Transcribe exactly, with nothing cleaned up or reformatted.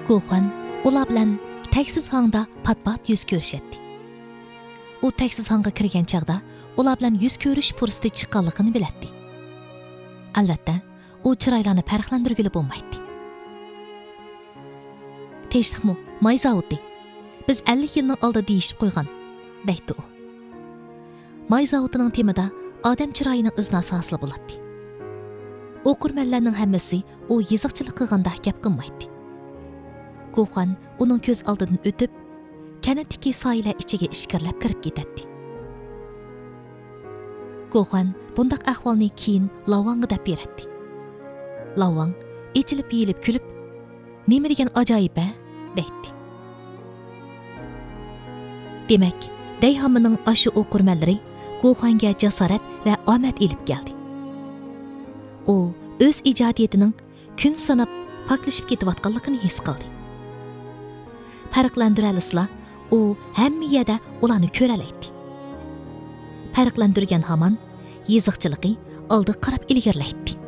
Go'xan ular bilan taksiz hangda pat-pat yuz ko'rishatdi. U taksiz hangga kirgan chaqda ular bilan yuz ko'rish fursati chiqqanligini biladi. Albatta, u chiroylarni farqlantirgili bo'lmaydi. Tinchlikmi, may zavodi. Biz ellik yilning oldida deyishib qo'ygan, deydi u. May zavodining temida odam chiroyining iznasi hosil bo'ladi. O'qirmanlarning hammasi u yiziqchilik qilganda gap qilmaydi. Go'xan uning ko'z oldidan o'tib, kanatdagi soylar ichiga ishqirlab kirib ketadi. Go'xan bundaq ahvolni keyin Lavangga deb beradi. Lavang ichilib yeyilib kulib, "Nima degan ajoyib-a?" deydi. Demak, Dayhamining ashu o'qirmanlari Go'xanga jasorat va omad elib keldi. U o'z ijodiyatining kun sanab paklashib ketayotganligini his qildi. Farqlantiralislar, u hamma yerda ularni ko'ralaydi. Farqlantirgan hamon yiziqchiligi oldi qarab ilgirlaydi.